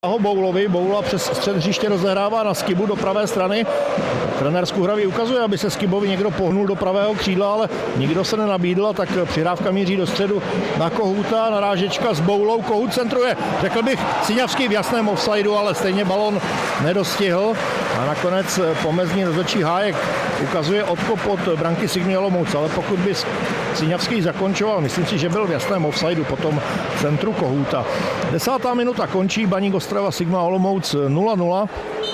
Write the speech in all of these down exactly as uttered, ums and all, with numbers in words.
Boulovi, Boula přes střed hřiště rozehrává na Skibu do pravé strany. Trenér Skuhravý ukazuje, aby se Skibovi někdo pohnul do pravého křídla, ale nikdo se nenabídl, a tak přihrávka míří do středu na Kohouta, narážečka s Boulou, Kohout centruje, řekl bych Syňavský v jasném offsideu, ale stejně balon nedostihl a nakonec pomezní rozhodčí Hájek ukazuje odkop od branky Sigmy Olomouc, ale pokud by Syňavský zakončoval, myslím si, že byl v jasném offsideu po tom centru Kohouta. Desátá minuta končí, Baník Ostrava Sigma Olomouc nula nula.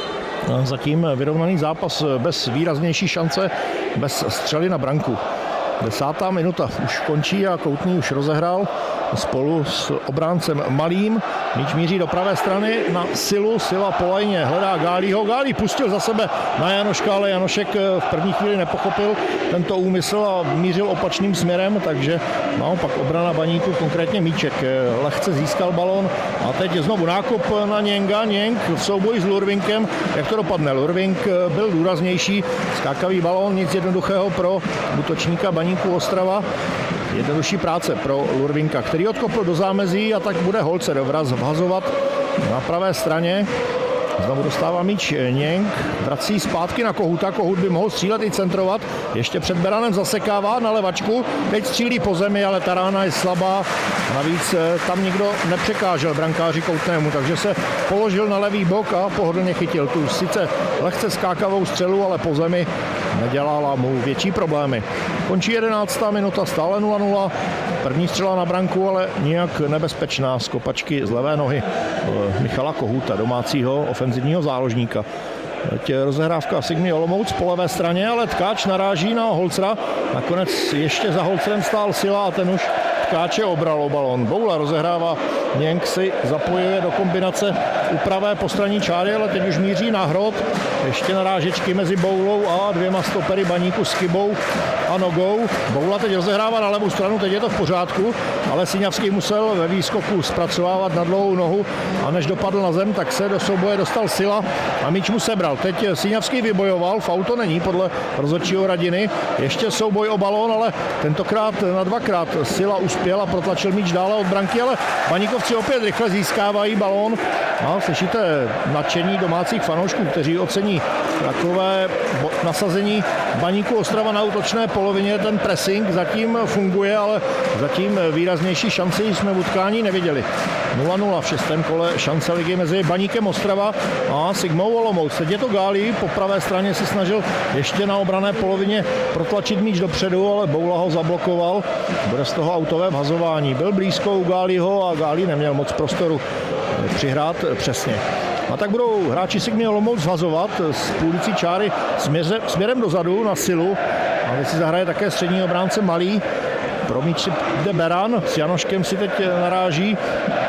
Zatím vyrovnaný zápas bez výraznější šance, bez střely na branku. Desátá minuta už končí a Koutný už rozehrál spolu s obráncem Malým. Míč míří do pravé strany na Silu. Sila po lajně hledá Gálího. Gálí pustil za sebe na Janoška, ale Janošek v první chvíli nepochopil tento úmysl a mířil opačným směrem, takže naopak obrana Baníku, konkrétně Míček, lehce získal balon a teď znovu nákop na Něnga. Něng v souboji s Lurvinkem. Jak to dopadne? Lurvink byl důraznější. Skákavý balon, nic jednoduchého pro útočníka Baníku Ostrava. Jednodušší práce pro Lurvinka, který odkopl do zámezí a tak bude Holzer vraz vhazovat na pravé straně. Znovu dostává míč Něng, vrací zpátky na Kohouta, Kohout by mohl střílet i centrovat, ještě před Beranem zasekává na levačku, teď střílí po zemi, ale ta rána je slabá, navíc tam nikdo nepřekážel brankáři Koutnému, takže se položil na levý bok a pohodlně chytil tu sice lehce skákavou střelu, ale po zemi nedělala mu větší problémy. Končí jedenáctá minuta, stále nula nula. První střela na branku, ale nijak nebezpečná z kopačky z levé nohy Michala Kohouta, domácího ofenzivního záložníka. Teď rozehrávka Sigmy Olomouc po levé straně, ale Tkáč naráží na Holcera. Nakonec ještě za Holcerem stál Sila a ten už Tkáče obral o balon. Boula rozehrává, Něng si zapojuje do kombinace u pravé postranní čáry, ale teď už míří na Hrot. Ještě narážečky mezi Boulou a dvěma stopery Baníku s Kybou a Nogou. Boula teď rozehrává na levou stranu, teď je to v pořádku, ale Syňavský musel ve výskoku zpracovávat na dlouhou nohu a než dopadl na zem, tak se do souboje dostal Sila a míč mu sebral. Teď Syňavský vybojoval, faul to není podle rozhodčího Radiny. Ještě souboj o balón, ale tentokrát na dvakrát Sila uspěl a protlačil míč dále od branky, ale Baníkovci opět rychle získávají balón. A slyšíte nadšení domácích fanoušků, kteří ocení takové nasazení Baníku Ostrava na útočné polovině. Ten pressing zatím funguje, ale zatím výraznější šanci jsme v utkání neviděli. nula nula v šestém kole šance ligy mezi Baníkem Ostrava a Sigmou Olomouc. Teď je to Gálí, po pravé straně se snažil ještě na obrané polovině protlačit míč dopředu, ale Boula ho zablokoval. Bude z toho autové vhazování. Byl blízko u Gálího a Gálí neměl moc prostoru přihrát přesně. A tak budou hráči Sigmy Olomouc vhazovat z půlicí čáry směře, směrem dozadu na Silu. A teď si zahraje také střední obránce Malý. Pro míč si jde Beran, s Janoškem si teď naráží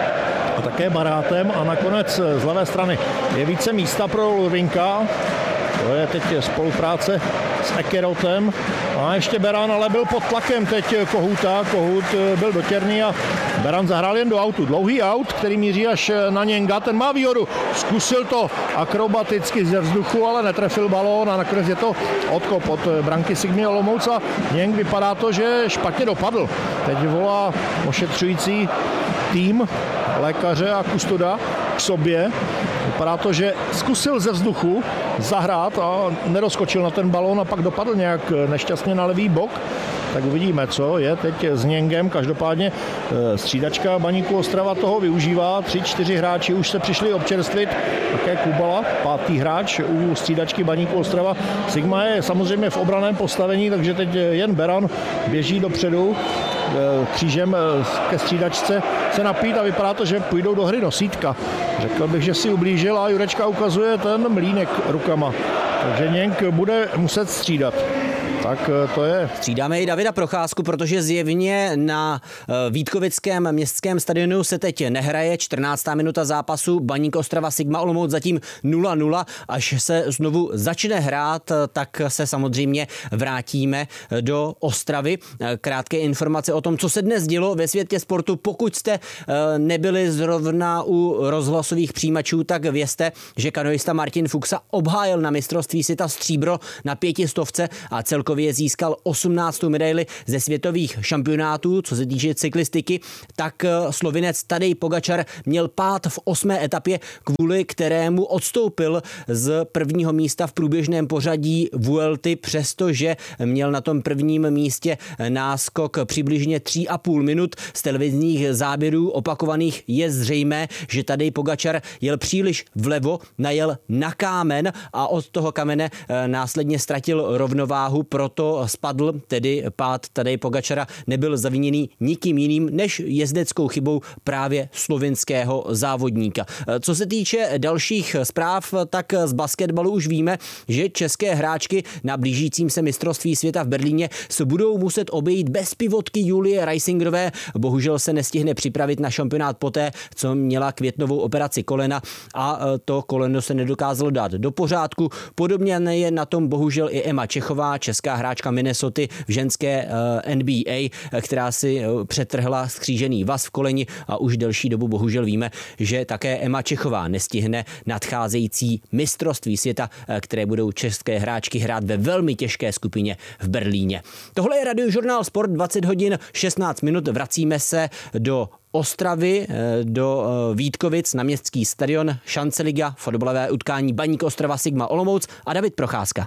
a také Barátem a nakonec z levé strany je více místa pro Lurvinka. To je teď spolupráce s Ekerotem. A ještě Beran, ale byl pod tlakem teď Kohouta. Kohout byl dotěrný a Beran zahrál jen do autu. Dlouhý aut, který míří až na Něnga. Ten má výhodu. Zkusil to akrobaticky ze vzduchu, ale netrefil balón a nakonec je to odkop od branky Sigmy Olomouc a Něng vypadá to, že špatně dopadl. Teď volá ošetřující tým lékaře a kustoda k sobě. Vypadá to, že zkusil ze vzduchu zahrát a nedoskočil na ten balón a pak dopadl nějak nešťastně na levý bok. Tak uvidíme, co je teď s Něngem. Každopádně střídačka Baníku Ostrava toho využívá. Tři, čtyři hráči už se přišli občerstvit. Také Kubala, pátý hráč u střídačky Baníku Ostrava. Sigma je samozřejmě v obraném postavení, takže teď jen Beran běží dopředu křížem ke střídačce se napít a vypadá to, že půjdou do hry nosítka. Řekl bych, že si ublížil a Jurečka ukazuje ten mlýnek rukama. Takže Něng bude muset střídat. Tak to je. Střídáme i Davida Procházku, protože zjevně na Vítkovickém městském stadionu se teď nehraje. čtrnáctá minuta zápasu, Baník Ostrava Sigma Olomouc zatím nula nula. Až se znovu začne hrát, tak se samozřejmě vrátíme do Ostravy. Krátké informace o tom, co se dnes dělo ve světě sportu. Pokud jste nebyli zrovna u rozhlasových přijímačů, tak vězte, že kanoista Martin Fuchsa obhájil na mistrovství světa stříbro na pětistovce a celkově celkově získal osmnáctou medaili ze světových šampionátů, co se týče cyklistiky, tak Slovinec Tadej Pogačar měl pád v osmé etapě, kvůli kterému odstoupil z prvního místa v průběžném pořadí Vuelty, přestože měl na tom prvním místě náskok přibližně tři a půl minut. Z televizních záběrů opakovaných je zřejmé, že Tadej Pogačar jel příliš vlevo, najel na kámen a od toho kamene následně ztratil rovnováhu, proto spadl, tedy pád Tadej Pogačara nebyl zaviněný nikým jiným než jezdeckou chybou právě slovinského závodníka. Co se týče dalších zpráv, tak z basketbalu už víme, že české hráčky na blížícím se mistrovství světa v Berlíně se budou muset obejít bez pivotky Julie Reisingerové. Bohužel se nestihne připravit na šampionát poté, co měla květnovou operaci kolena a to koleno se nedokázalo dát do pořádku. Podobně je na tom bohužel i Emma Čechová, česká hráčka Minnesoty v ženské N B A, která si přetrhla skřížený vaz v koleni a už delší dobu bohužel víme, že také Emma Čechová nestihne nadcházející mistrovství světa, které budou české hráčky hrát ve velmi těžké skupině v Berlíně. Tohle je Radiožurnál Sport, dvacet hodin šestnáct minut, vracíme se do Ostravy, do Vítkovic na městský stadion, Šanceliga, fotbalové utkání Baník Ostrava Sigma Olomouc a David Procházka.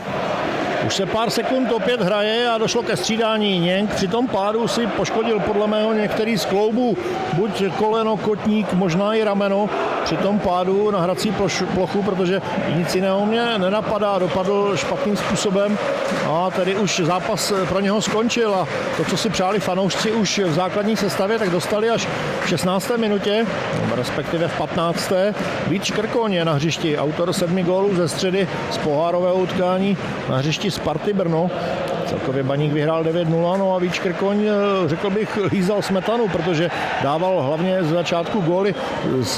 Už se pár sekund opět hraje a došlo ke střídání Něnk. Při tom pádu si poškodil podle mého některý z kloubů, buď koleno, kotník, možná i rameno. Při tom pádu na hrací plochu, protože nic jiného mě nenapadá, dopadl špatným způsobem a tedy už zápas pro něho skončil a to, co si přáli fanoušci už v základní sestavě, tak dostali až v šestnácté minutě, respektive v patnácté Vít Škrkoň je na hřišti, autor sedmi gólů ze středy z pohárového utkání na hřišti Sparty Brno. Celkově Baník vyhrál devět nula, no a Vít Škrkoň, řekl bych, lízal smetanu, protože dával hlavně z začátku góly z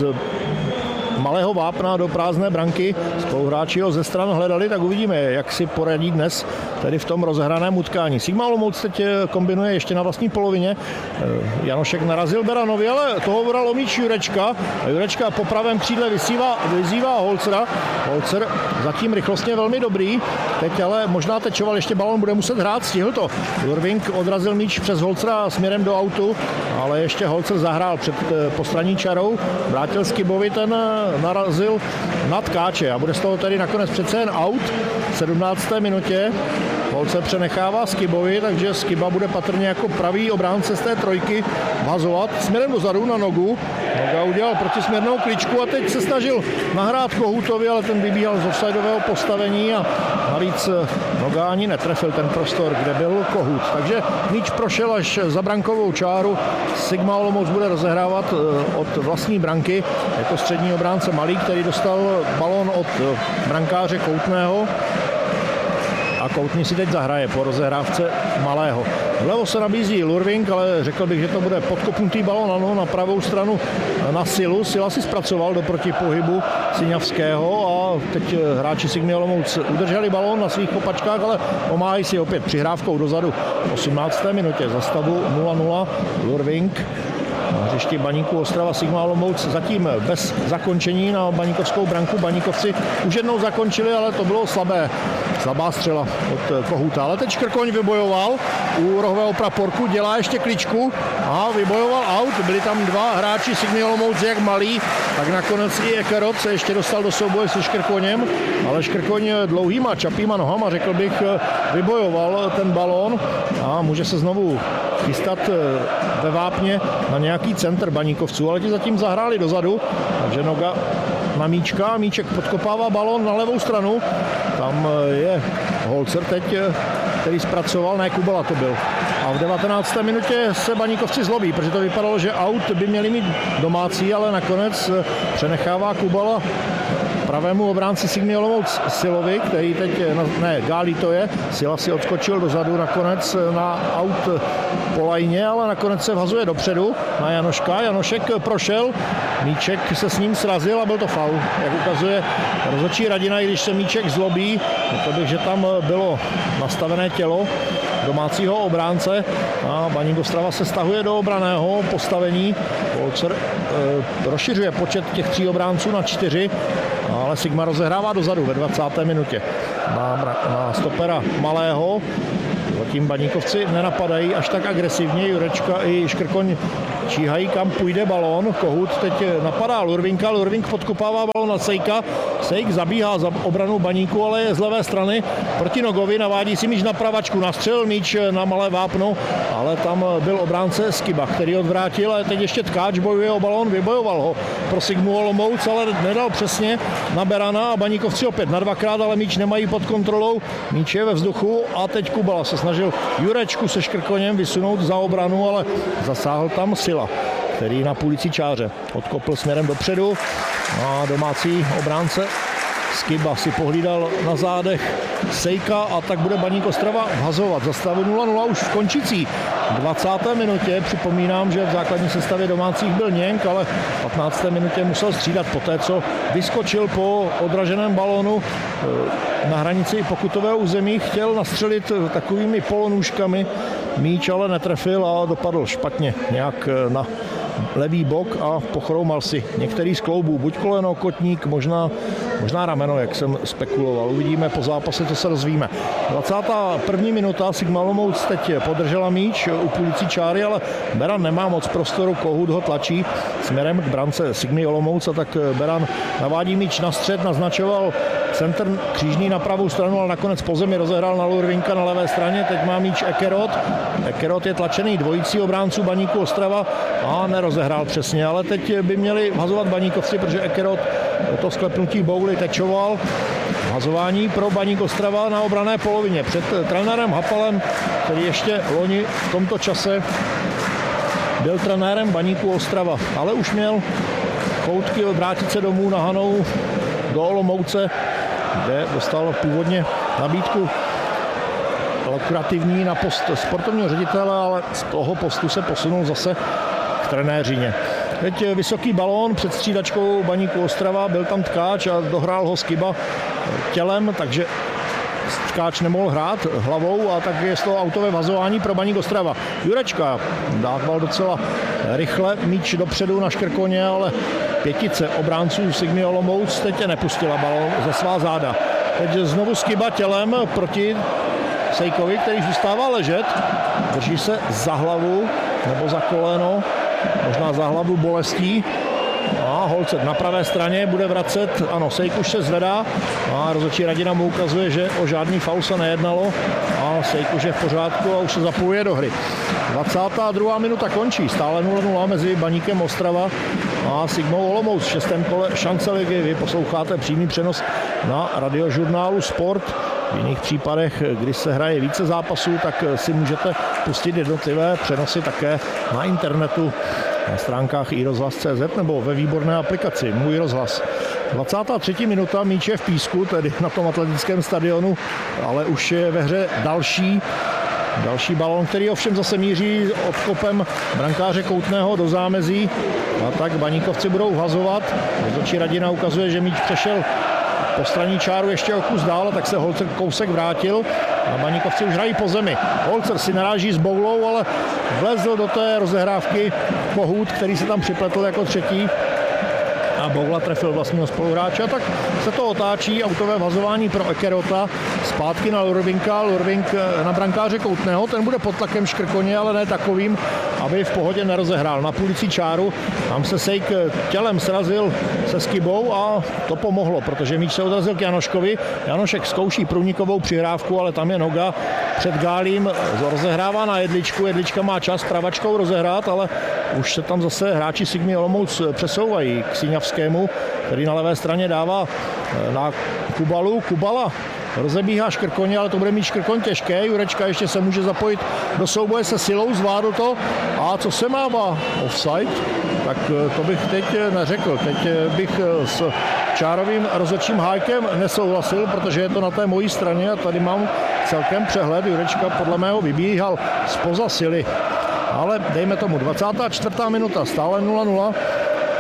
malého vápna do prázdné branky. Spoluhráči ho ze stran hledali, tak uvidíme, jak si poradí dnes tedy v tom rozehraném utkání. Sigma Olomouc teď kombinuje ještě na vlastní polovině. Janošek narazil Beranovi, ale toho bral omíč Jurečka. A Jurečka po pravém křídle vysívá, vyzývá Holcera. Holcer zatím rychlostně velmi dobrý. Teď ale možná tečoval, ještě balon bude muset hrát, stihl to. Jurvink odrazil míč přes Holcera směrem do autu, ale ještě Holcer zahrál před postranní čarou. Vrátil Skibovi, ten narazil na tkáče a bude z toho tedy nakonec přece jen out v sedmnácté minutě. Holce přenechává Skibovi, takže Skiba bude patrně jako pravý obránce z té trojky vhazovat směrem dozadu na nogu. Noga udělal protisměrnou kličku a teď se snažil nahrát Kohoutovi, ale ten vybíhal z offsideového postavení a navíc Noga ani netrefil ten prostor, kde byl Kohout. Takže míč prošel až za brankovou čáru. Sigma Olomouc bude rozehrávat od vlastní branky. Je to střední obránce Malý, který dostal balón od brankáře Koutného. A Koutný si teď zahraje po rozehrávce Malého. Vlevo se nabízí Lurvink, ale řekl bych, že to bude podkopnutý balón ano, na pravou stranu na Silu. Sila si zpracoval do protipohybu Siňavského a teď hráči Sigmy Olomouc udrželi balón na svých kopačkách, ale pomáhají si opět přihrávkou dozadu v osmnácté minutě za stavu nula nula. Lurvink na hřišti Baníku Ostrava Sigma Olomouc zatím bez zakončení na baníkovskou branku. Baníkovci už jednou zakončili, ale to bylo slabé. Slabá střela od Kohouta. Ale teď Škrkoň vybojoval u rohového praporku, dělá ještě kličku a vybojoval out. Byli tam dva hráči Sigmy Olomouc, jak Malý, tak nakonec i Ekerot se ještě dostal do souboje se Škrkoněm, ale Škrkoň dlouhýma čapýma nohama, řekl bych, vybojoval ten balón a může se znovu chystat ve vápně na nějaký centr Baníkovců, ale ti zatím zahráli dozadu, takže Noga na Míčka, Míček podkopává balón na levou stranu, tam je Holcer teď, který zpracoval, ne Kubala to byl. A v devatenácté minutě se Baníkovci zlobí, protože to vypadalo, že aut by měli mít domácí, ale nakonec přenechává Kubala pravému obránci Sigmy Olomouc Silovi, který teď, ne, Gálí to je, Sila si odskočil dozadu nakonec na aut po lajně, ale nakonec se vhazuje dopředu na Janoška. Janošek prošel, Míček se s ním srazil a byl to faul. Jak ukazuje rozhodčí Radina, i když se Míček zlobí, řekl bych, že tam bylo nastavené tělo domácího obránce a Baník Ostrava se stahuje do obraného postavení. Holcer e, rozšiřuje počet těch tří obránců na čtyři, ale Sigma rozehrává dozadu ve dvacáté minutě. na, na stopera Malého. Zatím Baníkovci nenapadají až tak agresivně. Jurečka i Škrkoň číhají, kam půjde balón. Kohut teď napadá Lurvinka. Lurvink podkopává balón na Sejka. Sejk zabíhá za obranu Baníku, ale je z levé strany proti Nogovi. Navádí si míč na pravačku. Nastřelil míč na Malé vápno, ale tam byl obránce Skiba, který odvrátil. A teď ještě Tkáč bojuje o balón. Vybojoval ho pro Sigmu Olomouc, ale nedal přesně na Berana. A Baníkovci opět na dvakrát, ale míč nemají pod kontrolou. Míč je ve vzduchu a teď Kubala se snažil Jurečku se Škrkoněm vysunout za obranu, ale zasáhl tam Sila, který na půlicí čáře odkopl směrem dopředu. A domácí obránce Skiba si pohlídal na zádech Sejka a tak bude Baník Ostrava vhazovat. Za stavu nula nula už v končící dvacáté minutě. Připomínám, že v základní sestavě domácích byl Něnk, ale v patnácté minutě musel střídat poté, co vyskočil po odraženém balónu na hranici pokutového území. Chtěl nastřelit takovými polonůžkami míč, ale netrefil a dopadl špatně nějak na levý bok a pochroumal si některý z kloubů. Buď koleno, kotník, možná, možná rameno, jak jsem spekuloval. Uvidíme po zápase, co se dozvíme. dvacátá první minuta, Sigma Olomouc teď podržela míč u půlicí čáry, ale Beran nemá moc prostoru, Kohut ho tlačí směrem k brance Sigmy Olomouc a tak Beran navádí míč na střed, naznačoval centr křížný na pravou stranu, ale nakonec po zemi rozehrál na Lurvinka na levé straně. Teď má míč Ekerot. Ekerot je tlačený dvojicí obránců Baníku Ostrava a nerozehrál přesně, ale teď by měli hazovat Baníkovci, protože Ekerot to sklepnutí bouly tečoval. Hazování pro Baník Ostrava na obranné polovině před trenérem Hapalem, který ještě loni v tomto čase byl trenérem Baníku Ostrava, ale už měl choutky vrátit se domů na Hanou do Olomouce, kde dostal původně nabídku lukrativní na post sportovního ředitele, ale z toho postu se posunul zase k trenéřině. Teď vysoký balón před střídačkou Baníku Ostrava, byl tam Tkáč a dohrál ho Skiba tělem, takže Tkáč nemohl hrát hlavou a tak je z toho autové vazování pro Baník Ostrava. Jurečka dával docela rychle míč dopředu na Škrkoně, ale pětice obránců Sigmy Olomouc teď nepustila balón ze svá záda. Teď znovu Skiba tělem proti Sejkovi, který zůstává ležet, drží se za hlavu nebo za koleno, možná za hlavu bolestí. A Holcet na pravé straně bude vracet, ano, Sejk už se zvedá a rozhodčí Radina mu ukazuje, že o žádný faul se nejednalo a Sejk už je v pořádku a už se zapojuje do hry. dvacátá druhá minuta končí, stále nula nula mezi Baníkem Ostrava a Sigmou Olomouc v šestém kole šance ligy. Vy posloucháte přímý přenos na radiožurnálu Sport. V jiných případech, kdy se hraje více zápasů, tak si můžete pustit jednotlivé přenosy také na internetu, na stránkách i rozhlas tečka cé zet nebo ve výborné aplikaci Můj rozhlas. dvacátá třetí minuta, míč je v písku, tedy na tom atletickém stadionu, ale už je ve hře další Další balón, který ovšem zase míří odkopem brankáře Koutného do zámezí. A tak Baníkovci budou hazovat. Rozhodčí Radina ukazuje, že míč přešel po straní čáru ještě o kus dál, tak se Holcer kousek vrátil a Baníkovci už hrají po zemi. Holcer si naráží s boulou, ale vlezl do té rozehrávky Kohut, který se tam připletl jako třetí. A Boula trefil vlastního spoluhráče, a tak se to otáčí, autové vazování pro Ekerota, zpátky na Lurvinka, Lurvink na brankáře Koutného, ten bude pod tlakem Škrkoně, ale ne takovým, aby v pohodě nerozehrál. Na půlicí čáru, tam se Sejk tělem srazil se Skibou a to pomohlo, protože míč se odrazil k Janoškovi. Janošek zkouší průnikovou přihrávku, ale tam je noga před Gálím, rozehrává na Jedličku, Jedlička má čas pravačkou rozehrát, ale už se tam zase hráči Sigmy Olomouc přesouvají k Síňavskému, který na levé straně dává na Kubalu. Kubala rozebíhá Škrkoně, ale to bude mít Škrkoň těžké. Jurečka ještě se může zapojit do souboje se Silou, zvládl to. A co se mává offside, tak to bych teď neřekl. Teď bych s čárovým rozhodčím Hájkem nesouhlasil, protože je to na té mojí straně a tady mám celkem přehled. Jurečka podle mého vybíhal zpoza Sily. Ale dejme tomu dvacátá čtvrtá minuta, stále nula nula.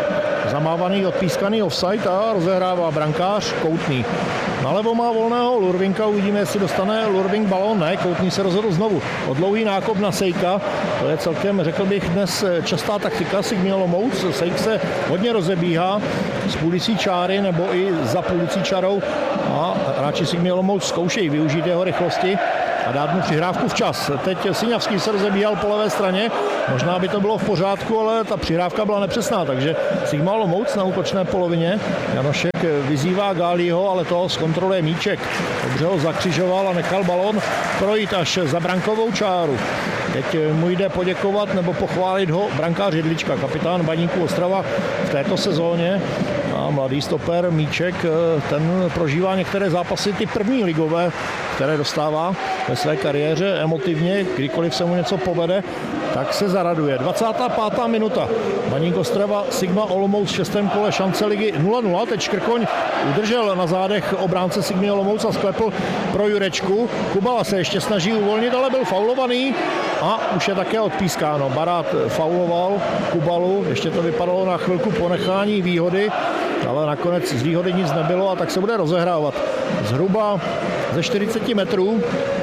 zamávaný, odpískaný offside a rozehrává brankář Koutný. Nalevo má volného Lurvinka, uvidíme, jestli dostane Lurvink balón. Ne, Koutný se rozhodl znovu o dlouhý nákop na Sejka. To je celkem, řekl bych, dnes častá taktika Sigmy Olomouc. Sejk se hodně rozebíhá z půlicí čáry nebo i za půlicí čarou a hráči Sigmy Olomouc zkoušejí využít jeho rychlosti a dát mu přihrávku včas. Teď Siňavský se rozebíhal po levé straně, možná by to bylo v pořádku, ale ta přihrávka byla nepřesná, takže Sigma Olomouc na útočné polovině. Janošek vyzývá Gálího, ale to zkontroluje míček. Dobře ho zakřižoval a nechal balón projít až za brankovou čáru. Teď mu jde poděkovat nebo pochválit ho brankář Jedlička, kapitán Baníku Ostrava v této sezóně. A mladý stoper Míček, ten prožívá některé zápasy, ty první ligové, které dostává ve své kariéře emotivně, kdykoliv se mu něco povede, tak se zaraduje. dvacátá pátá minuta. Baník Ostrava, Sigma Olomouc v šestém kole šance ligy nula nula. Teď Škrkoň udržel na zádech obránce Sigmy Olomouc a sklepl pro Jurečku. Kubala se ještě snaží uvolnit, ale byl faulovaný a už je také odpískáno. Barát fauloval Kubalu, ještě to vypadalo na chvilku ponechání výhody, ale nakonec z výhody nic nebylo a tak se bude rozehrávat. Zhruba ze čtyřicet metrů,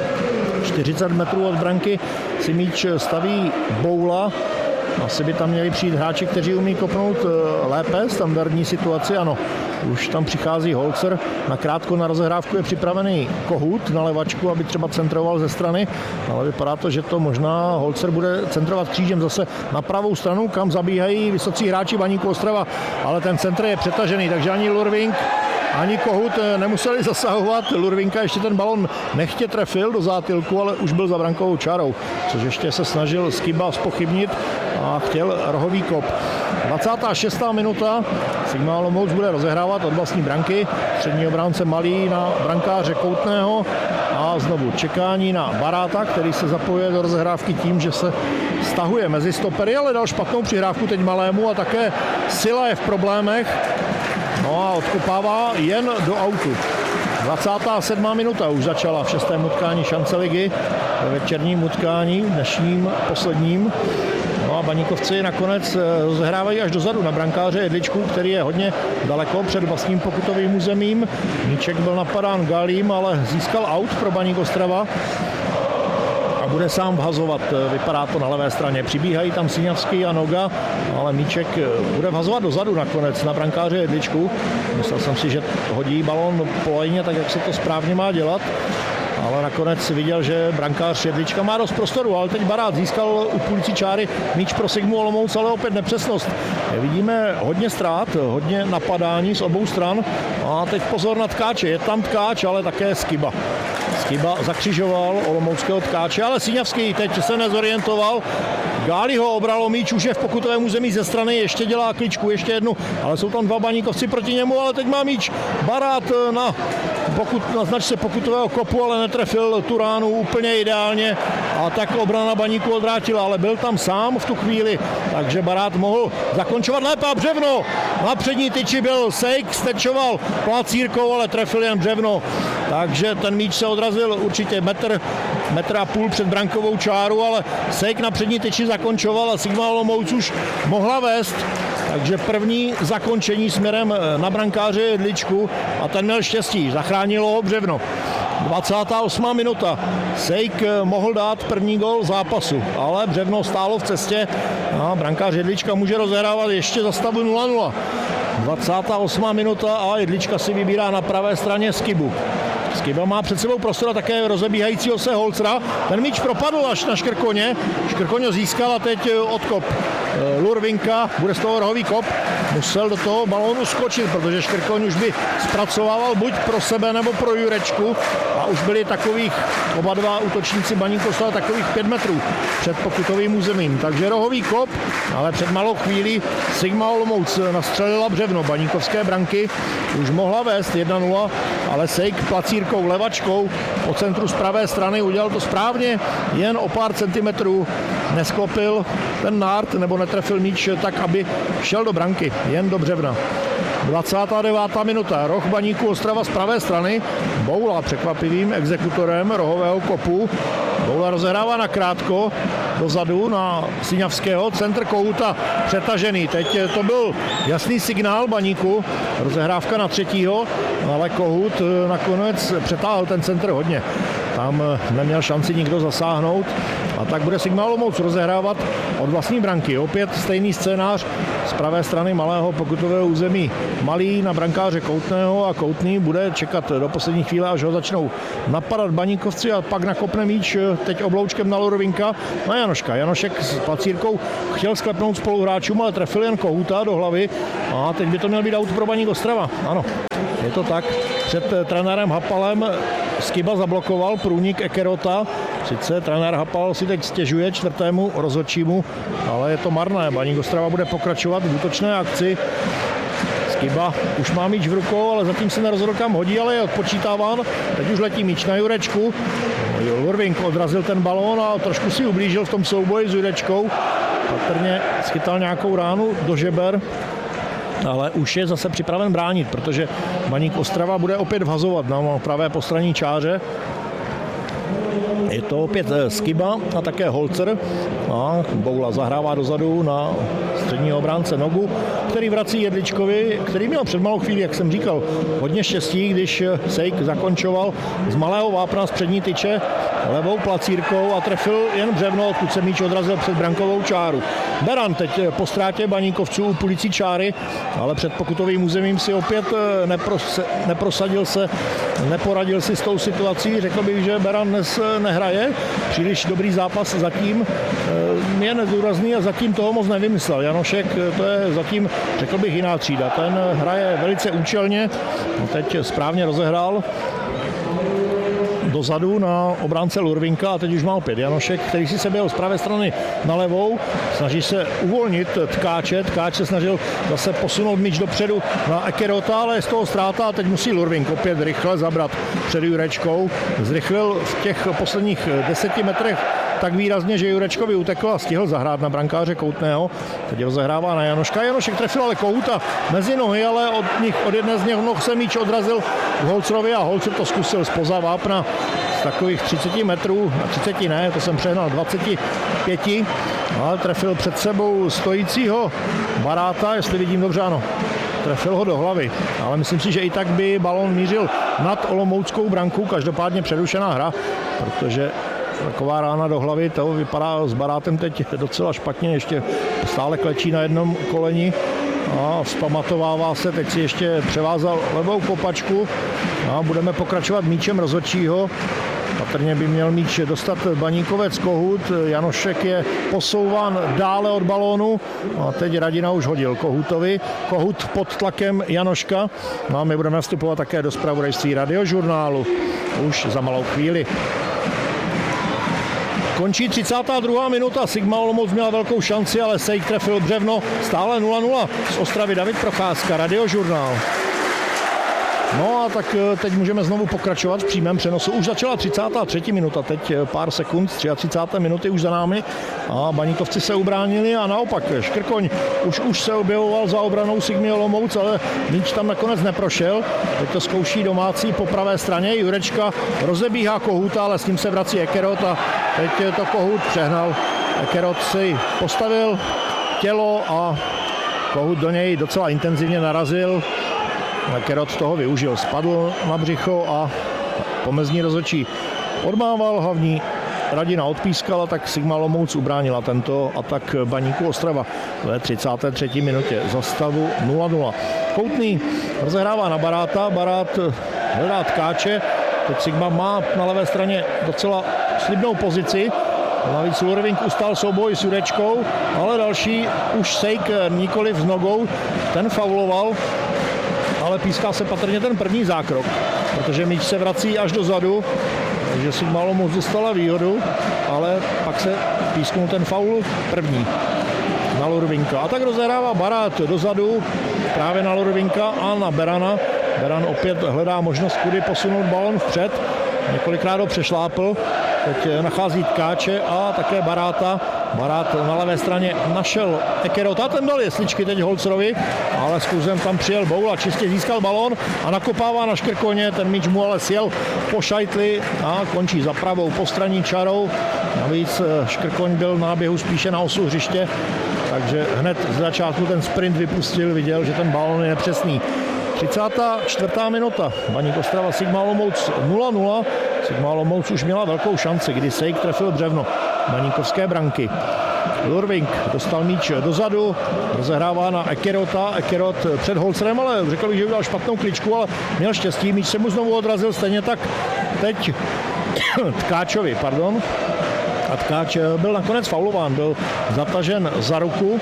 čtyřicet metrů od branky si míč staví Boula. Asi by tam měli přijít hráči, kteří umí kopnout lépe, standardní situaci, ano. Už tam přichází Holzer, nakrátko na rozehrávku je připravený Kohut na levačku, aby třeba centroval ze strany, ale vypadá to, že to možná Holzer bude centrovat křížem zase na pravou stranu, kam zabíhají vysocí hráči Baníku Ostrava, ale ten centr je přetažený, takže ani Lurvink, ani Kohut nemuseli zasahovat. Lurvinka ještě ten balon nechtě trefil do zátilku, ale už byl za brankovou čárou, což ještě se snažil Skiba zpochybnit a chtěl rohový kop. dvacátá šestá minuta. Sigma Olomouc bude rozehrávat od vlastní branky. Střední obránce Malý na brankáře Koutného a znovu čekání na Baráta, který se zapojuje do rozehrávky tím, že se stahuje mezi stopery, ale dal špatnou přihrávku teď Malému a také Sila je v problémech. No a odkopává jen do autu. dvacátá sedmá minuta už začala v šestém utkání šance ligy, ve večerním utkání, dnešním posledním. No a Baníkovci nakonec rozehrávají až dozadu na brankáře Jedličku, který je hodně daleko před vlastním pokutovým územím. Míček byl napadán Galím, ale získal aut pro Baník Ostrava a bude sám vhazovat. Vypadá to na levé straně. Přibíhají tam Siňavský a Noga, ale Míček bude vhazovat dozadu nakonec na brankáře Jedličku. Myslel jsem si, že hodí balón po lajně, tak jak se to správně má dělat. Ale nakonec viděl, že brankář Jedlička má dost prostoru, ale teď Barát získal u půlicí čáry míč pro Sigmu Olomouc, ale opět nepřesnost. Vidíme hodně ztrát, hodně napadání z obou stran a teď pozor na Tkáče. Je tam Tkáč, ale také Skiba. Skiba zakřižoval olomouckého Tkáče, ale Siňavský teď se nezorientoval. Gáli ho obralo, míč už je v pokutovém území ze strany, ještě dělá kličku, ještě jednu, ale jsou tam dva Baníkovci proti němu, ale teď má míč Barát na, pokut, na značce pokutového kopu, ale netrefil tu ránu úplně ideálně a tak obrana Baníku odvrátila, ale byl tam sám v tu chvíli, takže Barát mohl zakončovat lépe a Břevno. Na přední tyči byl Sejk, stečoval placírkou, ale trefil jen Břevno, takže ten míč se odrazil určitě metr, metr a půl před brankovou čáru, ale Sejk na přední tyči zakončoval a Sigma Olomouc už mohla vést, takže první zakončení směrem na brankáře Jedličku a ten měl štěstí, zachránilo ho Břevno. dvacátá osmá minuta. Sejk mohl dát první gól zápasu, ale Břevno stálo v cestě a brankář Jedlička může rozehrávat ještě za stavu nula nula. dvacátá osmá minuta a Jedlička si vybírá na pravé straně Skibu. Skiba má před sebou prostor a také rozebíhajícího se Holcera. Ten míč propadl až na Škrkoně. Škrkoň ho získal a teď odkop Lurvinka. Bude z toho rohový kop. Musel do toho balónu skočit, protože Škrkoň už by zpracovával buď pro sebe nebo pro Jurečku a už byli takových oba dva útočníci Baníku Ostrava takových pět metrů před pokutovým územím. Takže rohový kop, ale před malou chvílí Sigma Olomouc nastřelila Břevno. Baníkovské branky už mohla vést jedna nula, ale Sejk placírkou levačkou po centru z pravé strany udělal to správně, jen o pár centimetrů nesklopil ten nárt nebo netrefil míč tak, aby šel do branky, jen do Břevna. dvacátá devátá minuta. Roh Baníku Ostrava z pravé strany. Boula překvapivým exekutorem rohového kopu. Boula rozehrává na krátko dozadu na Siňavského, centr Kohouta přetažený. Teď to byl jasný signál Baníku, rozehrávka na třetího, ale Kohout nakonec přetáhl ten centr hodně. Tam neměl šanci nikdo zasáhnout a tak bude Sigma Olomouc rozehrávat od vlastní branky. Opět stejný scénář z pravé strany malého pokutového území. Malý na brankáře Koutného a Koutný bude čekat do poslední chvíle, až ho začnou napadat Baníkovci a pak nakopne míč teď obloučkem na Lorovinka na Janoška. Janošek s placírkou chtěl sklepnout spoluhráčům, ale trefil jen Kohouta do hlavy a teď by to měl být aut pro Baník Ostrava. Ano, je to tak. Před trenérem Hapalem Skiba zablokoval průnik Ekerota. Sice trenér Hapal si teď stěžuje čtvrtému rozhodčímu, ale je to marné. Baník Ostrava bude pokračovat v útočné akci. Skiba už má míč v rukou, ale zatím se nerozhodl kam hodí, ale je odpočítáván. Teď už letí míč na Jurečku. Lurvink odrazil ten balón a trošku si ublížil v tom souboji s Jurečkou. Patrně schytal nějakou ránu do žeber, ale už je zase připraven bránit, protože Baník Ostrava bude opět vhazovat na pravé postranní čáře. Je to opět Skiba a také Holzer. A Boula zahrává dozadu na středního obránce Nogu, který vrací Jedličkovi, který měl před malou chvíli, jak jsem říkal, hodně štěstí, když Sejk zakončoval z malého vápna z přední tyče levou placírkou a trefil jen břevno, odkud se míč odrazil před brankovou čáru. Beran teď po ztrátě Baníkovců u půlicí čáry, ale před pokutovým územím si opět nepros, neprosadil se, neporadil si s tou situací. Řekl bych, že Beran dnes nehraje. Příliš dobrý zápas zatím je nedůrazný a zatím toho moc nevymyslel. Janošek, to je zatím, řekl bych, jiná třída. Ten hraje velice účelně, teď správně rozehrál dozadu na obránce Lurvinka a teď už má opět Janošek, který si se běhl z pravé strany na levou, snaží se uvolnit Tkáče, Tkáč se snažil zase posunout míč dopředu na Ekerota, ale je z toho ztráta a teď musí Lurvink opět rychle zabrat před Jurečkou. Zrychlil v těch posledních deseti metrech tak výrazně, že Jurečkovi utekl a stihl zahrát na brankáře Koutného. Teď rozehrává na Janoška. Janošek trefil ale Kohouta mezi nohy, ale od nich, od jedné z nich noh se míč odrazil k Holcerovi a Holcer to zkusil zpoza vápna z takových třiceti metrů, a třicet ne, to jsem přehnal, dvacet pět, ale trefil před sebou stojícího Baráta, jestli vidím dobře, ano. Trefil ho do hlavy, ale myslím si, že i tak by balón mířil nad olomouckou branku, každopádně přerušená hra, protože taková rána do hlavy, to vypadá s Barátem teď docela špatně, ještě stále klečí na jednom koleni a vzpamatovává se, teď si ještě převázal levou kopačku a budeme pokračovat míčem rozhodčího. Patrně by měl míč dostat Baníkovec Kohout, Janošek je posouván dále od balónu a teď Radina už hodil Kohoutovi. Kohout pod tlakem Janoška. No a my budeme vstupovat také do zpravodajství Radiožurnálu už za malou chvíli. Končí třicátá druhá minuta, Sigma Olomouc měla velkou šanci, ale Sejk trefil břevno, stále nula nula. Z Ostravy David Procházka, Radiožurnál. No a tak teď můžeme znovu pokračovat v přímém přenosu. Už začala třicátá třetí minuta, teď pár sekund, třicáté třetí minuty už za námi a Baníkovci se ubránili a naopak Škrkoň už, už se objevoval za obranou Sigmy Olomouc, ale míč tam nakonec neprošel. Teď to zkouší domácí po pravé straně, Jurečka rozebíhá Kohouta, ale s ním se vrací Ekerot a teď to Kohout přehnal. Ekerot si postavil tělo a Kohout do něj docela intenzivně narazil. Ekerot toho využil, spadl na břicho a pomezní rozhodčí odmával, hlavní Radina odpískala, tak Sigma Olomouc ubránila tento atak Baníku Ostrava ve třicáté třetí minutě za stavu nula nula. Koutný rozehrává na Baráta, Barát hledá Tkáče, teď Sigma má na levé straně docela slibnou pozici. Navíc Lurvink ustál souboj s Jurečkou, ale další už Sejk nikoliv s nogou, ten fauloval, ale píská se patrně ten první zákrok, protože míč se vrací až dozadu, takže Sigma Olomouc dostala výhodu, ale pak se písknul ten faul první na Lurvinka. A tak rozehrává Barát dozadu, právě na Lurvinka a na Berana. Beran opět hledá možnost, kudy posunout balon vpřed, několikrát ho přešlápl, teď nachází Tkáče a také Baráta, Barát na levé straně našel Ekerota, ten dal jesličky teď Holcerovi, ale s kurzem tam přijel Boul a čistě získal balón a nakopává na Škrkoně, ten míč mu ale sjel po šajtli a končí za pravou postranní čarou. Navíc Škrkoň byl na běhu spíše na osu hřiště, takže hned z začátku ten sprint vypustil, viděl, že ten balón je nepřesný. třicátá čtvrtá minuta, Baník Ostrava Sigma Olomouc nula nula. Sigma Olomouc už měla velkou šanci, kdy Sejk trefil břevno baníkovské branky. Lurvink dostal míč dozadu, rozehrává na Ekerota, Ekerot před Holcerem, ale řekl bych, že udělal špatnou kličku, ale měl štěstí, míč se mu znovu odrazil, stejně tak teď Tkáčovi, pardon. A Tkáč byl nakonec faulován, byl zatažen za ruku.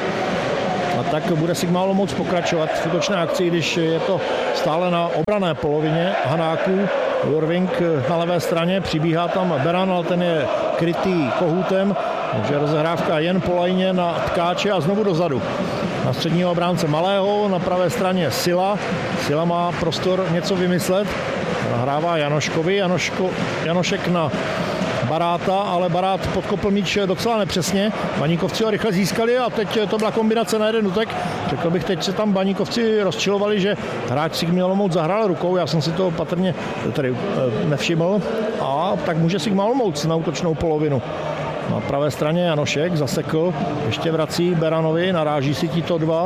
A tak bude Sigma Olomouc pokračovat v útočné akci, když je to stále na obranné polovině Hanáků. Lurvink na levé straně, přibíhá tam Beran, ale ten je krytý Kohoutem, takže rozehrávka jen po lajně na Tkáče a znovu dozadu. Na středního obránce Malého, na pravé straně Sila. Sila má prostor něco vymyslet. Nahrává Janoškovi, Janoško, Janošek na Baráta, ale Barát podkopl míč docela nepřesně. Baníkovci ho rychle získali a teď to byla kombinace na jeden dotek. Řekl bych, teď se tam Baníkovci rozčilovali, že hráč Sigmy Olomouc zahrál rukou, já jsem si to patrně tady nevšiml. A tak může Sigma Olomouc na útočnou polovinu. Na pravé straně Janošek zasekl, ještě vrací Beranovi, naráží si tito dva.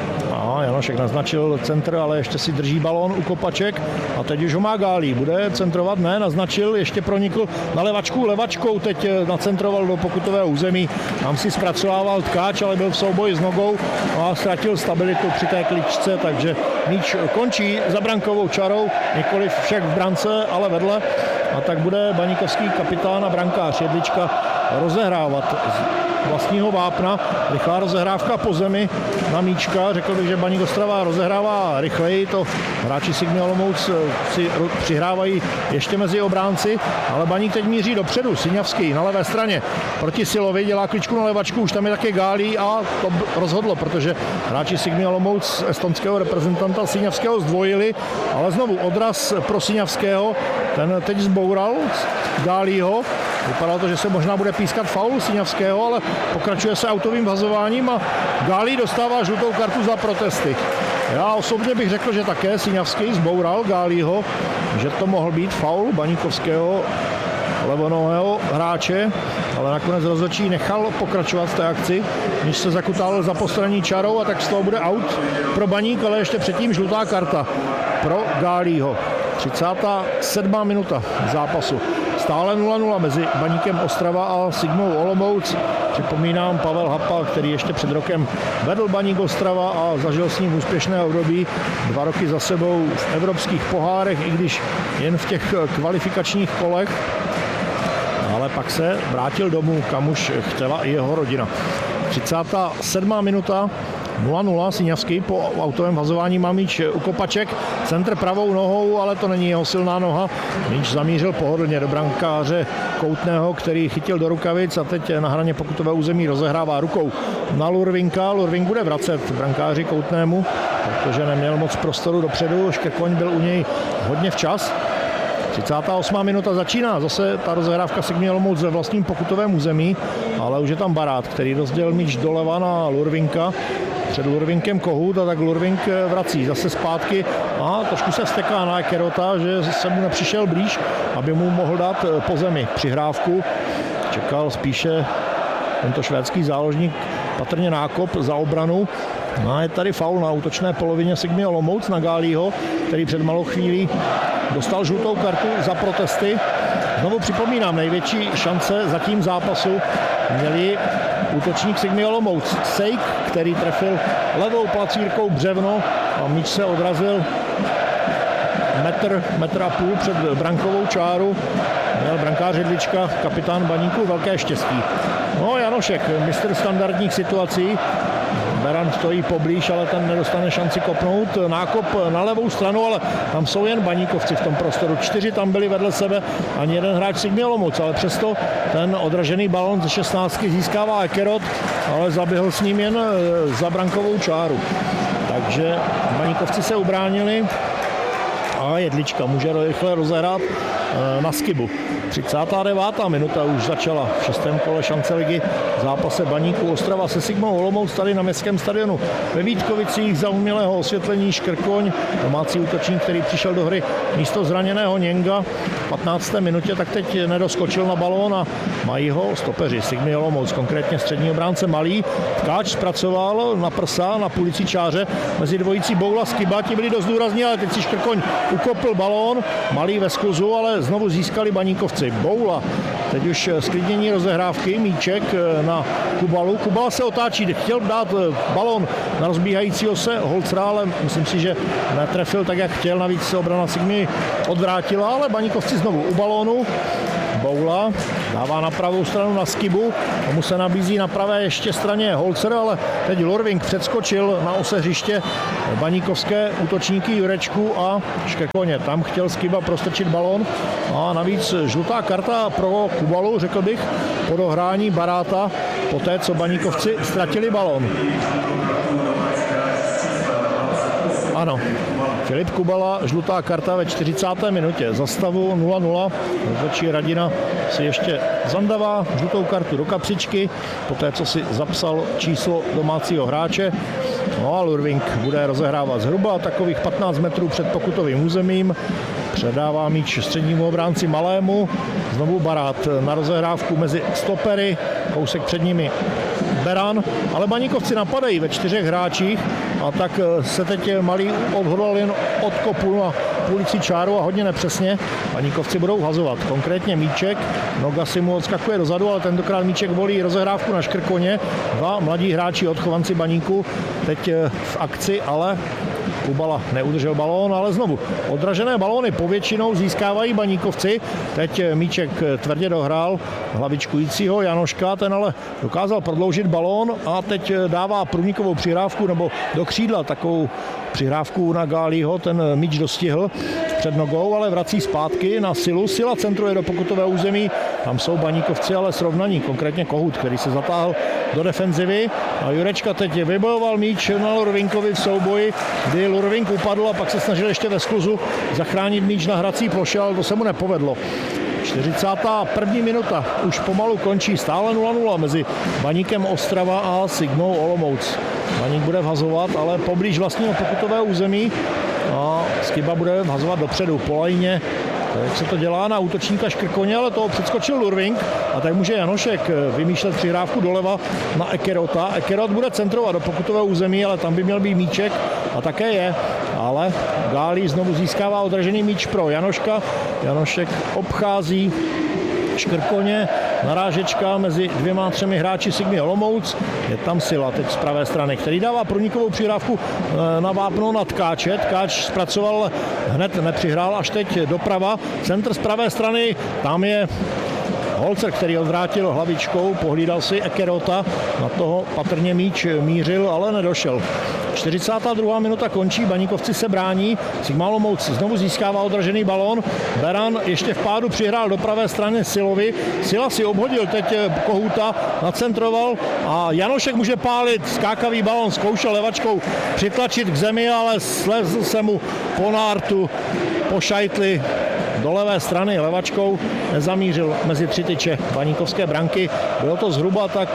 A Janošek naznačil centr, ale ještě si drží balón u kopaček a teď už ho má Gálí. Bude centrovat? Ne, naznačil, ještě pronikl na levačku, levačkou teď nacentroval do pokutového území. Tam si zpracovával Tkáč, ale byl v souboji s nogou a ztratil stabilitu při té kličce, takže míč končí za brankovou čarou, nikoliv však v brance, ale vedle. A tak bude baníkovský kapitán a brankář Jedlička rozehrávat z vlastního vápna. Rychlá rozehrávka po zemi na míčka. Řekl bych, že Baník Ostrava rozehrává rychleji. To hráči Sigmy Olomouc si přihrávají ještě mezi obránci, ale Baník teď míří dopředu. Siňavský na levé straně proti Silovi, dělá kličku na levačku, už tam je také Gálí a to rozhodlo, protože hráči Sigmy Olomouc estonského reprezentanta Siňavského zdvojili, ale znovu odraz pro Siňavského. Ten teď zboural Gálího. Vypadalo to, že se možná bude pískat faul Siňavského, ale pokračuje se autovým vhazováním a Gálí dostává žlutou kartu za protesty. Já osobně bych řekl, že také Siňavský zboural Gálího, že to mohl být faul baníkovského levonohého hráče, ale nakonec rozhodčí nechal pokračovat v té akci, než se zakutal za postranní čarou a tak z toho bude aut pro Baník, ale ještě předtím žlutá karta pro Gálího. třicátá sedmá minuta zápasu. Stále nula nula mezi Baníkem Ostrava a Sigmou Olomouc. Připomínám Pavel Hapal, který ještě před rokem vedl Baník Ostrava a zažil s ním úspěšné období. Dva roky za sebou v evropských pohárech, i když jen v těch kvalifikačních kolech. Ale pak se vrátil domů, kam už chtěla i jeho rodina. třicátá sedmá minuta. nula nula, Siňavský po autovém vazování má míč u kopaček, centr pravou nohou, ale to není jeho silná noha. Míč zamířil pohodlně do brankáře Koutného, který chytil do rukavic a teď na hraně pokutového území rozehrává rukou na Lurvinka. Lurvink bude vracet brankáři Koutnému, protože neměl moc prostoru dopředu, Škrkoň byl u něj hodně včas. třicátá osmá minuta začíná zase ta rozehrávka Sigmy Olomouc ve vlastním pokutovém území, ale už je tam Barát, který rozdělil míč doleva na Lurvinka. Před Lurvinkem Kohout a tak Lurvink vrací zase zpátky a trošku se vzteká na Ekerota, že se mu nepřišel blíž, aby mu mohl dát po zemi přihrávku. Čekal spíše tento švédský záložník patrně nákop za obranu. No a je tady faul na útočné polovině Sigmy Olomouc na Gálího, který před malou chvílí dostal žlutou kartu za protesty. Znovu připomínám, největší šance zatím zápasu měli útočník Sigmy Olomouc Sejk, který trefil levou placírkou břevno a míč se odrazil metr, metr a půl před brankovou čáru. Měl brankář Jedlička, kapitán Baníku, velké štěstí. No Janošek, mistr standardních situací. Beran stojí poblíž, ale ten nedostane šanci kopnout. Nákop na levou stranu, ale tam jsou jen Baníkovci v tom prostoru. Čtyři tam byli vedle sebe, ani jeden hráč Sigmy Olomouc, ale přesto ten odražený balon ze šestnáctky získává Ekerot, ale zaběhl s ním jen za brankovou čáru. Takže Baníkovci se ubránili a Jedlička může rychle rozehrát na Skibu. třicátá devátá minuta už začala v šestém kole šance ligy v zápase Baníku Ostrava se Sigmou Olomouc tady na městském stadionu ve Vítkovicích za umělého osvětlení Škrkoň, domácí útočník, který přišel do hry místo zraněného Něnga v patnácté minutě, tak teď nedoskočil na balón a mají ho stopeři Sigmy Olomouc, konkrétně střední obránce Malý. Tkáč zpracoval na prsa, na půlicí čáře mezi dvojicí Boula Skiba, ti byli dost důrazní, ale teď si Škrkoň ukopl balón, Malý ve skluzu, ale znovu získali Baníkovci. Boula, teď už sklidnění rozehrávky, míček na Kubalu. Kubala se otáčí, chtěl dát balón na rozbíhajícího se Holcera, ale myslím si, že netrefil tak, jak chtěl. Navíc se obrana Sigmy odvrátila, ale Baníkovci znovu u balónu. Boula dává na pravou stranu na Skibu, tomu se nabízí na pravé ještě straně Holcer, ale teď Lurving předskočil na ose hřiště baníkovské útočníky Jurečku a Škrkoně. Tam chtěl Skiba prostrčit balón a navíc žlutá karta pro Kubalu, řekl bych, po dohrání Baráta, poté co Baníkovci ztratili balón. Ano, Filip Kubala, žlutá karta ve čtyřicáté minutě. Za stavu nula nula. Rozhodčí Radina si ještě zandavá žlutou kartu do kapsičky, poté co si zapsal číslo domácího hráče. No a Lurving bude rozehrávat zhruba takových patnáct metrů před pokutovým územím. Předává míč střednímu obránci Malému. Znovu Barát na rozehrávku mezi stopery, kousek před nimi Beran, ale Baníkovci napadají ve čtyřech hráčích a tak se teď Malý odhodlal jen od kopu na půlicí čáru a hodně nepřesně. Baníkovci budou hazovat, konkrétně míček, noga si mu odskakuje dozadu, ale tentokrát míček volí rozehrávku na Škrkoně. Dva mladí hráči, odchovanci Baníku, teď v akci, ale Kubala neudržel balón, ale znovu odražené balóny povětšinou získávají Baníkovci. Teď míček tvrdě dohrál hlavičkujícího Janoška, ten ale dokázal prodloužit balón a teď dává průnikovou přihrávku nebo do křídla takovou přihrávku na Gálího, ten míč dostihl před nogou, ale vrací zpátky na Silu. Sila centruje do pokutového území, tam jsou Baníkovci ale srovnaní, konkrétně Kohut, který se zatáhl do defenzivy a Jurečka teď vybojoval míč na Lurvinkovi v souboji, kdy Lurvink upadl a pak se snažil ještě ve skluzu zachránit míč na hrací ploše, ale to se mu nepovedlo. čtyřicátá první minuta, už pomalu končí, stále nula nula mezi Baníkem Ostrava a Sigmou Olomouc. Baník bude vhazovat, ale poblíž vlastního pokutového území a Skiba bude vhazovat dopředu po lajně. Jak se to dělá na útočníka Škrkoně, ale toho předskočil Lurving a tak může Janošek vymýšlet přihrávku doleva na Ekerota. Ekerot bude centrovat do pokutového území, ale tam by měl být míček a také je. Ale Gálí znovu získává odražený míč pro Janoška. Janošek obchází Škrkoně, narážečka mezi dvěma třemi hráči Sigmy Olomouc. Je tam Sila teď z pravé strany, který dává průnikovou přihrávku na vápno na Tkáče. Tkáč zpracoval, hned nepřihrál, až teď doprava. Centr z pravé strany, tam je Holcer, který odvrátil hlavičkou, pohlídal si Ekerota, na toho patrně míč mířil, ale nedošel. čtyřicátá druhá minuta končí, Baníkovci se brání, Sigma Olomouc znovu získává odražený balón, Beran ještě v pádu přihrál do pravé strany Silovi, Sila si obhodil teď Kohuta, nacentroval a Janošek může pálit, skákavý balón, zkoušel levačkou přitlačit k zemi, ale slezl se mu po nártu, po šajtli do levé strany levačkou, nezamířil mezi tři tyče baníkovské branky. Bylo to zhruba tak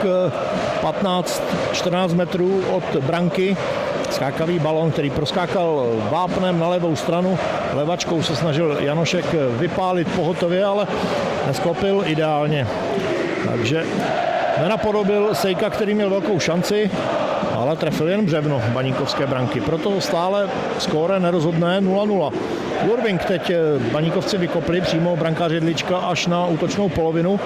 patnáct čtrnáct metrů od branky. Skákavý balón, který proskákal vápnem na levou stranu. Levačkou se snažil Janošek vypálit pohotově, ale nesklopil ideálně. Takže nenapodobil Sejka, který měl velkou šanci, ale trefil jen břevno baníkovské branky. Proto stále skóre nerozhodné nula nula. Lurving teď Baníkovci vykopli přímo brankář Jedlička až na útočnou polovinu,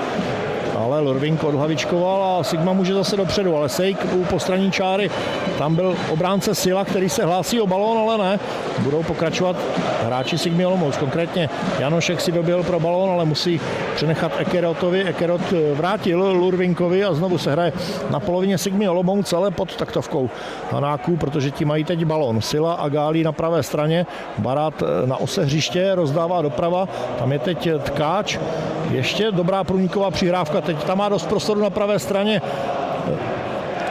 ale Lurving odhlavičkoval a Sigma může zase dopředu, ale Sejk u postranní čáry, tam byl obránce Sila, který se hlásí o balón, ale ne. Budou pokračovat hráči Sigmy Olomouc, konkrétně Janošek si doběhl pro balón, ale musí přenechat Ekerotovi. Ekerot vrátil Lurvinkovi a znovu se hraje na polovině Sigmy Olomouc, ale pod taktovkou Hanáků, protože ti mají teď balón. Sila a Gálí na pravé straně, Barát na ose hřiště, rozdává doprava, tam je teď Tkáč, ještě dobrá průniková přihrávka, teď tam má dost prostoru na pravé straně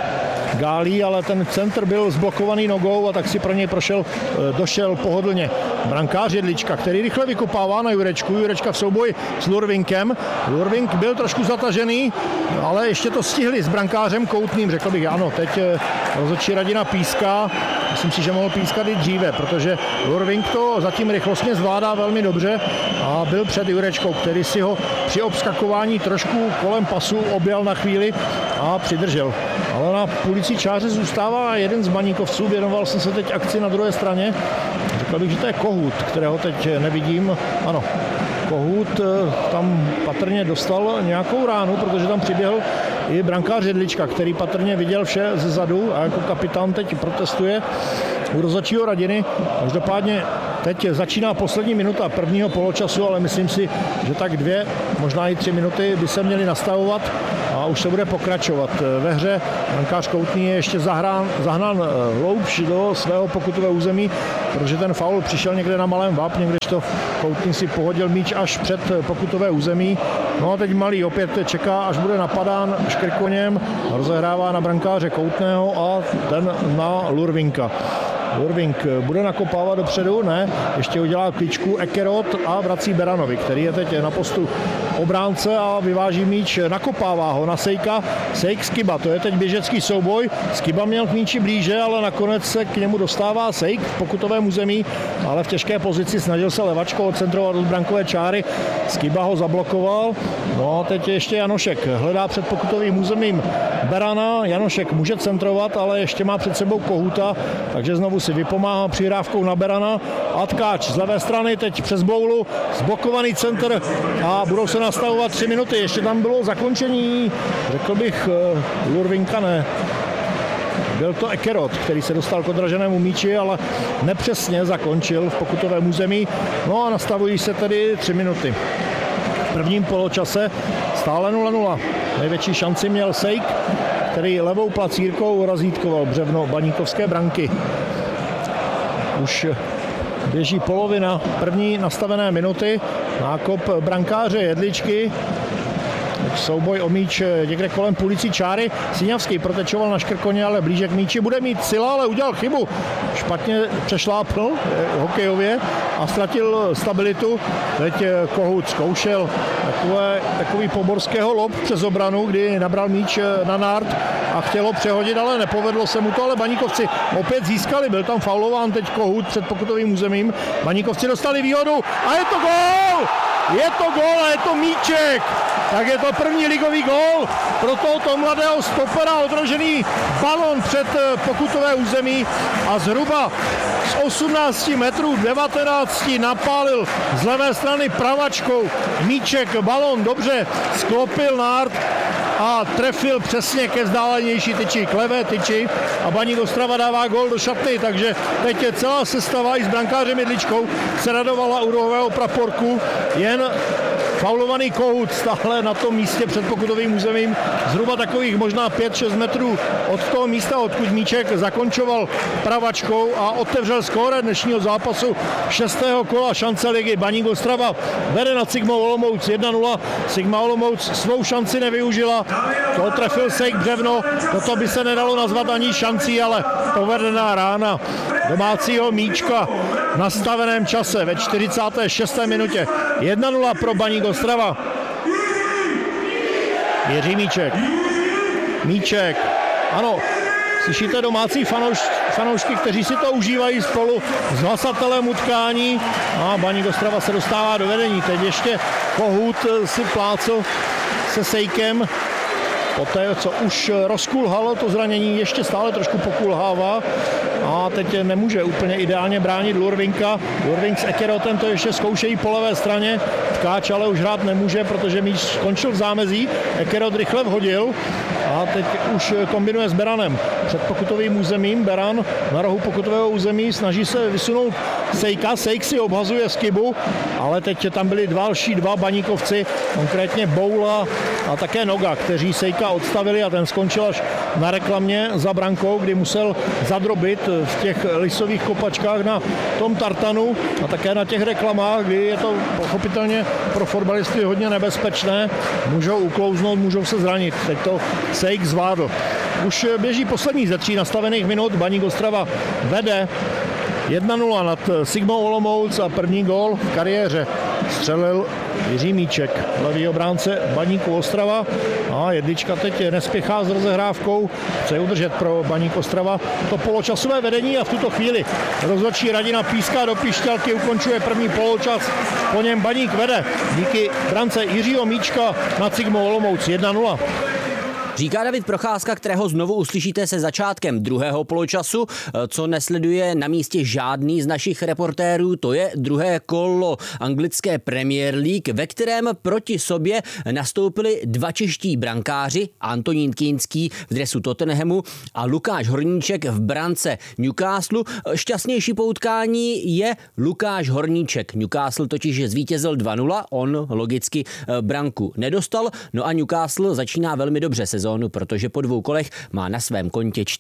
Gálí, ale ten centr byl zblokovaný nogou a tak si pro něj prošel, došel pohodlně brankář Jedlička, který rychle vykopává na Jurečku. Jurečka v souboji s Lurvinkem. Lurvink byl trošku zatažený, ale ještě to stihli s brankářem Koutným, řekl bych, ano, teď rozhodčí Radina píská. Myslím si, že mohl pískat i dříve, protože Lurvink to zatím rychlostně zvládá velmi dobře a byl před Jurečkou, který si ho při obskakování trošku kolem pasu objel na chvíli a přidržel. Ale na půlicí čáře zůstává jeden z baníkovců, věnoval jsem se teď akci na druhé straně. Řekl bych, že to je Kohut, kterého teď nevidím. Ano, Kohut tam patrně dostal nějakou ránu, protože tam přiběhl i brankář Jedlička, který patrně viděl vše ze zadu a jako kapitán teď protestuje u rozhodčího Radiny. Každopádně teď začíná poslední minuta prvního poločasu, ale myslím si, že tak dvě, možná i tři minuty by se měly nastavovat a už se bude pokračovat ve hře. Brankář Koutný je ještě zahrán, zahnán hloubš do svého pokutového území, protože ten faul přišel někde na malém vápně, kdežto Koutný si pohodil míč až před pokutové území. No a teď Malý opět čeká, až bude napadán Škrkoněm, rozehrává na brankáře Koutného a ten na Lurvinka. Lurvink bude nakopávat dopředu, ne, ještě udělá kličku Ekerot a vrací Beranovi, který je teď na postu obránce a vyváží míč, nakopává ho na Sejka, Sejk Skiba, to je teď běžecký souboj, Skiba měl k míči blíže, ale nakonec se k němu dostává Sejk v pokutovém území, ale v těžké pozici snažil se levačkou odcentrovat od brankové čáry, Skiba ho zablokoval, no a teď ještě Janošek hledá před pokutovým územím Berana, Janošek může centrovat, ale ještě má před sebou Kohuta, takže znovu si vypomáhá přihrávkou na Berana a Tkáč z levé strany teď přes boulu, zblokovaný centr a budou se nastavovat tři minuty. Ještě tam bylo zakončení, řekl bych, Lurvinka ne. Byl to Ekerot, který se dostal k odraženému míči, ale nepřesně zakončil v pokutovém území. No a nastavují se tedy tři minuty. V prvním poločase stále nula nula. Největší šanci měl Sejk, který levou placírkou razítkoval břevno baníkovské branky. Už běží polovina první nastavené minuty. Nákop brankáře Jedličky. Souboj o míč někde kolem půlicí čáry. Siňavský protečoval na Škrkoně, ale blíže k míči. Bude mít Sila, ale udělal chybu. Špatně přešlápl hokejově a ztratil stabilitu. Teď Kohut zkoušel takové, takový poborského lob přes obranu, kdy nabral míč na nárt a chtělo přehodit, ale nepovedlo se mu to, ale baníkovci opět získali. Byl tam faulován teď Kohut před pokutovým územím. Baníkovci dostali výhodu a je to gól! Je to gól a je to míček! Tak je to první ligový gól pro tohoto mladého stopera, odrožený balon před pokutové území a zhruba z osmnácti metrů devatenácti napálil z levé strany pravačkou míček, balon dobře sklopil nárt a trefil přesně ke vzdálenější tyči, k levé tyči a Baník Ostrava dává gól do šatny, takže teď je celá sestava i s brankářem Jedličkou se radovala u rohového praporku, jen faulovaný Kohut stále na tom místě před pokutovým územím, zhruba takových možná pět šest metrů od toho místa, odkud míček zakončoval pravačkou a otevřel skóre dnešního zápasu šestého kola šance ligy. Baník Ostrava vede nad Sigmou Olomouc jedna nula. Sigma Olomouc svou šanci nevyužila, to trefil Sejk břevno, toto by se nedalo nazvat ani šancí, ale povedená rána domácího míčka v nastaveném čase ve čtyřicáté šesté minutě. jedna nula pro Baník Ostrava. Jiří Míček. Míček. Ano, slyšíte domácí fanouš, fanoušky, kteří si to užívají spolu s hlasatelem utkání a Baník Ostrava se dostává do vedení. Teď ještě Kohut si plácl se Sejkem. Poté, co už rozkulhalo to zranění, ještě stále trošku pokulhává a teď nemůže úplně ideálně bránit Lurvinka. Lurvink s Ekerotem to ještě zkoušejí po levé straně. Tkáč ale už hrát nemůže, protože míč skončil v zámezí. Ekerot rychle vhodil a teď už kombinuje s Beranem. Před pokutovým územím Beran na rohu pokutového území snaží se vysunout Sejka. Sejk si obhazuje Skibu, ale teď tam byli další dva baníkovci, konkrétně Boula a také Noga, kteří Sejka odstavili a ten skončil až na reklamě za brankou, kdy musel zadrobit v těch lisových kopačkách na tom tartanu a také na těch reklamách, kdy je to pochopitelně pro fotbalisty hodně nebezpečné. Můžou uklouznout, můžou se zranit. Teď to Sejk zvládl. Už běží poslední ze tří nastavených minut. Baník Ostrava vede jedna nula nad Sigmou Olomouc a první gól v kariéře střelil Jiří Míček, levý obránce Baníku Ostrava. A jedlička teď nespěchá s rozehrávkou, chce udržet pro Baník Ostrava to poločasové vedení a v tuto chvíli rozhodčí Radina píská do píšťalky, ukončuje první poločas, po něm Baník vede díky brance Jiřího Míčka nad Sigmou Olomouc jedna nula. Říká David Procházka, kterého znovu uslyšíte se začátkem druhého poločasu. Co nesleduje na místě žádný z našich reportérů, to je druhé kolo anglické Premier League, ve kterém proti sobě nastoupili dva čeští brankáři, Antonín Kinský v dresu Tottenhamu a Lukáš Horníček v brance Newcastle. Šťastnější poutkání je Lukáš Horníček. Newcastle totiž zvítězil dva nula, on logicky branku nedostal, no a Newcastle začíná velmi dobře sezónu, protože po dvou kolech má na svém kontě